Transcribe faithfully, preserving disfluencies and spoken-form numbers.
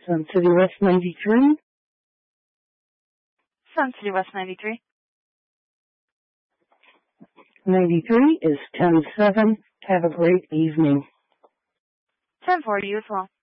Sun City West ninety-three. Sun City West ninety-three. ninety-three is ten seven. Have a great evening. ten four, you as well.